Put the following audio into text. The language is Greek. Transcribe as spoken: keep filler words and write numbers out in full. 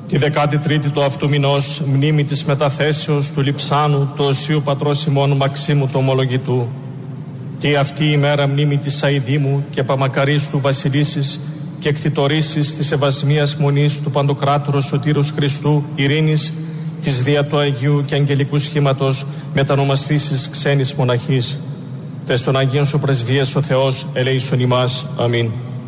Τη δεκάτη τρίτη του αυτού μηνός, μνήμη της μεταθέσεως του λειψάνου του Οσίου Πατρός ημών Μαξίμου του Ομολογητού. Και αυτή η μέρα μνήμη της αηδήμου και παμακαρίστου βασιλίσης και εκτιτορήσεις της Ευασμίας Μονής του Παντοκράτορος Σωτήρους Χριστού ειρήνης, της δια του Αγίου και Αγγελικού Σχήματος μετανομαστήσεις ξένης μοναχής. Τες των Αγίων σου πρεσβείες ο Θεός ελέησον ημάς. Αμήν.